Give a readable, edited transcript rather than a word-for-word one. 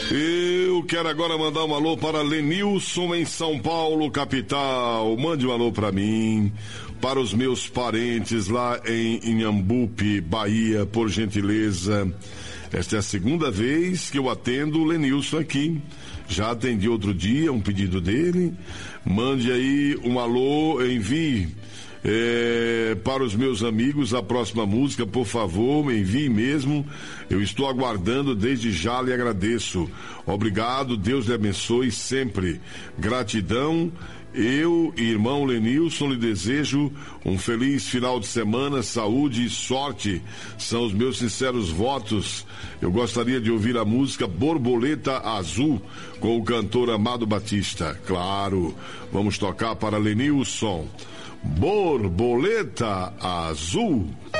Eu quero agora mandar um alô para Lenilson em São Paulo, capital. Mande um alô para mim, para os meus parentes lá em Inhambupe, Bahia, por gentileza. Esta é a segunda vez que eu atendo o Lenilson aqui. Já atendi outro dia um pedido dele. Mande aí um alô, envie para os meus amigos a próxima música, por favor, me envie mesmo. Eu estou aguardando, desde já lhe agradeço. Obrigado, Deus lhe abençoe sempre. Gratidão. Eu e irmão Lenilson lhe desejo um feliz final de semana, saúde e sorte. São os meus sinceros votos. Eu gostaria de ouvir a música Borboleta Azul com o cantor Amado Batista. Claro, vamos tocar para Lenilson. Borboleta Azul.